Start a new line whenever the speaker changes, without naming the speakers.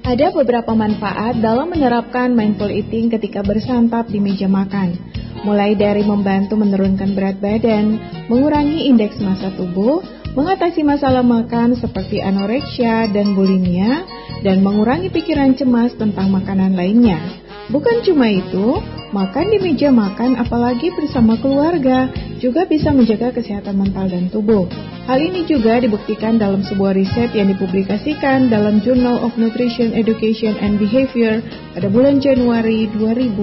Ada beberapa manfaat dalam menerapkan mindful eating ketika bersantap di meja makan. Mulai dari membantu menurunkan berat badan, mengurangi indeks massa tubuh, mengatasi masalah makan seperti anoreksia dan bulimia, dan mengurangi pikiran cemas tentang makanan lainnya. Bukan cuma itu, makan di meja makan apalagi bersama keluarga juga bisa menjaga kesehatan mental dan tubuh. Hal ini juga dibuktikan dalam sebuah riset yang dipublikasikan dalam Journal of Nutrition, Education and Behavior pada bulan Januari 2000.